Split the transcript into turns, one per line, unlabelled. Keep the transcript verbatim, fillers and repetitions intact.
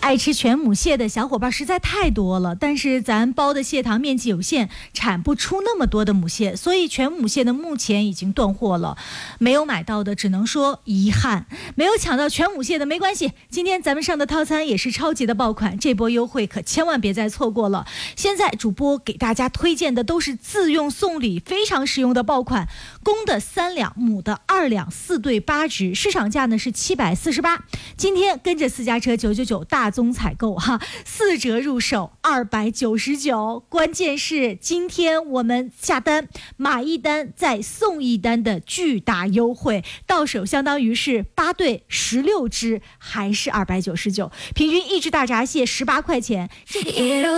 爱吃全母蟹的小伙伴实在太多了，但是咱包的蟹塘面积有限，产不出那么多的母蟹，所以全母蟹的目前已经断货了。没有买到的只能说遗憾，没有抢到全母蟹的没关系，今天咱们上的套餐也是超级的爆款，这波优惠可千万别再错过了。现在主播给大家推荐的都是自用送礼非常实用的爆款，公的三两，母的二两，四对八只，市场价呢是七百四十八，今天跟着私家车九九九大宗采购哈，四折入手二百九十九，关键是今天我们下单买一单再送一单的巨大优惠，到手相当于是八对十六只，还是二百九十九，平均一只大闸蟹十八块钱。这个